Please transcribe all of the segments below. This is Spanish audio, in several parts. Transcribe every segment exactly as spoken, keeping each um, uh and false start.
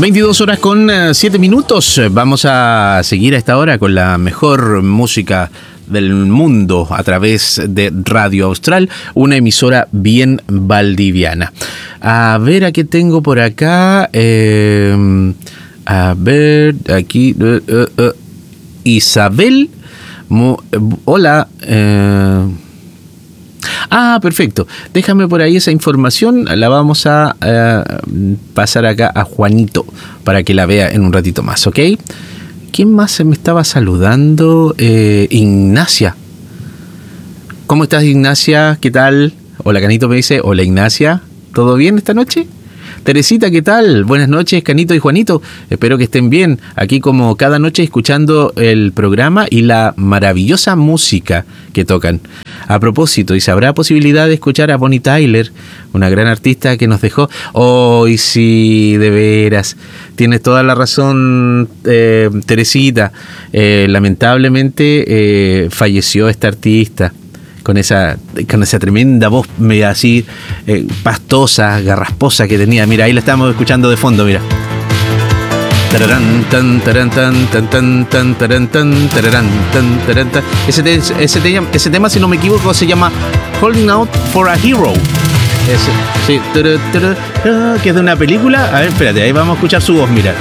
veintidós horas con siete minutos. Vamos a seguir a esta hora con la mejor música del mundo a través de Radio Austral, una emisora bien valdiviana. A ver, ¿a qué tengo por acá? Eh, a ver, aquí... Uh, uh, uh, Isabel... Mo, uh, hola... Eh, Ah, perfecto. Déjame por ahí esa información. La vamos a eh, pasar acá a Juanito para que la vea en un ratito más, ¿ok? ¿Quién más se me estaba saludando? Eh, Ignacia. ¿Cómo estás, Ignacia? ¿Qué tal? Hola, Canito me dice. Hola, Ignacia. ¿Todo bien esta noche? Teresita, ¿qué tal? Buenas noches, Canito y Juanito. Espero que estén bien. Aquí como cada noche escuchando el programa y la maravillosa música que tocan. A propósito, ¿y si habrá posibilidad de escuchar a Bonnie Tyler, una gran artista que nos dejó? Oh, y sí, de veras. Tienes toda la razón, eh, Teresita. Eh, lamentablemente eh, falleció esta artista. Con esa, con esa tremenda voz media así eh, pastosa, garrasposa que tenía. Mira, ahí la estamos escuchando de fondo, mira. Tararán, tan, tarán, tan, tan, tan, tan, tarán, tan, tararán, tan, tarán, tan. Ese, te, ese, te, ese tema, si no me equivoco, se llama Holding Out for a Hero. Ese, sí, tar, tar, tar, que es de una película. A ver, espérate, ahí vamos a escuchar su voz, mira.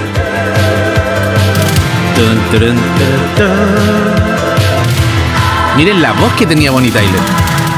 Tan, tarán, tar, tar. Miren la voz que tenía Bonnie Tyler.